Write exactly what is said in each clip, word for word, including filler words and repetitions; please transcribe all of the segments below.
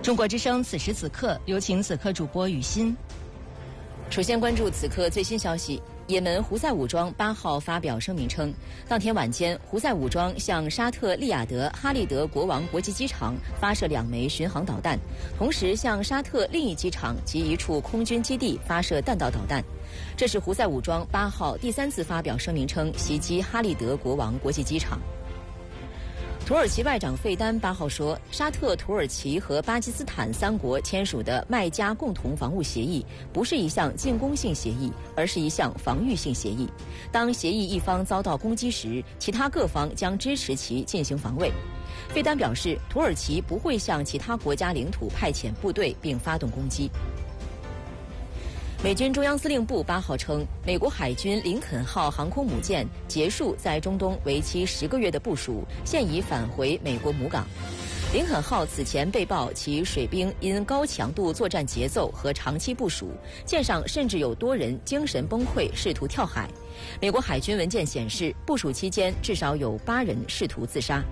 中国之声此时此刻，有请此刻主播雨欣。 首先关注此刻最新消息。也门胡塞武装八号发表声明称，当天晚间，胡塞武装向沙特利雅得哈利德国王国际机场发射两枚巡航导弹，同时向沙特另一机场及一处空军基地发射弹道导弹。这是胡塞武装八号第三次发表声明称袭击哈利德国王国际机场。土耳其外长费丹八号说，沙特、土耳其和巴基斯坦三国签署的麦加共同防务协议不是一项进攻性协议，而是一项防御性协议。当协议一方遭到攻击时，其他各方将支持其进行防卫。费丹表示，土耳其不会向其他国家领土派遣部队并发动攻击。美军中央司令部八号称，美国海军林肯号航空母舰结束在中东为期十个月的部署，现已返回美国母港。林肯号此前被曝其水兵因高强度作战节奏和长期部署，舰上甚至有多人精神崩溃，试图跳海。美国海军文件显示，部署期间至少有八人试图自杀。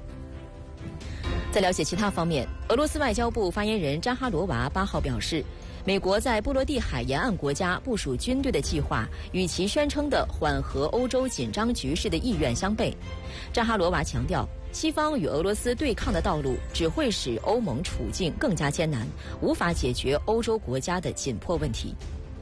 在了解其他方面，俄罗斯外交部发言人扎哈罗娃八号表示，美国在波罗的海沿岸国家部署军队的计划与其宣称的缓和欧洲紧张局势的意愿相悖。扎哈罗娃强调，西方与俄罗斯对抗的道路只会使欧盟处境更加艰难，无法解决欧洲国家的紧迫问题。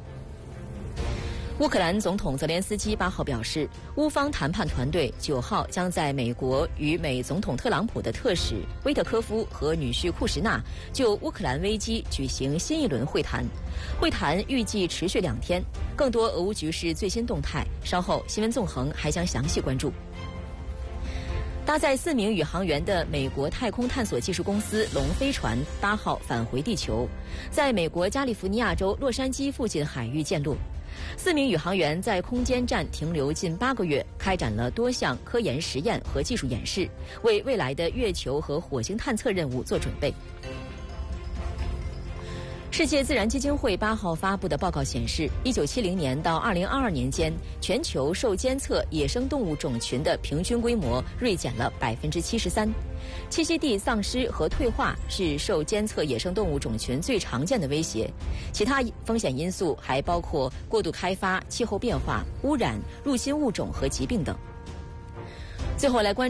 乌克兰总统泽连斯基八号表示，乌方谈判团队九号将在美国与美总统特朗普的特使威特科夫和女婿库什纳就乌克兰危机举行新一轮会谈。会谈预计持续两天，更多俄乌局势最新动态，稍后新闻纵横还将详细关注。搭载四名宇航员的美国太空探索技术公司龙飞船八号返回地球，在美国加利福尼亚州洛杉矶附近海域降落。四名宇航员在空间站停留近八个月，开展了多项科研实验和技术演示，为未来的月球和火星探测任务做准备。世界自然基金会八号发布的报告显示，一九七零年到二零二二年间，全球受监测野生动物种群的平均规模锐减了百分之七十三。栖息地丧失和退化是受监测野生动物种群最常见的威胁，其他风险因素还包括过度开发、气候变化、污染、入侵物种和疾病等。最后来关注